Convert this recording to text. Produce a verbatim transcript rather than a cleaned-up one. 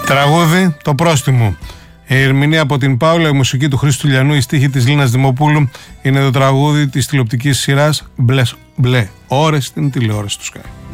Τραγούδι Το Πρόστιμο. Η ερμηνεία από την Πάολα, η μουσική του Χρήστου Λιανού, η στίχη της Λίνας Δημοπούλου. Είναι το τραγούδι της τηλεοπτικής σειράς Μπλε, Μπλε Ώρες στην τηλεόραση του Sky.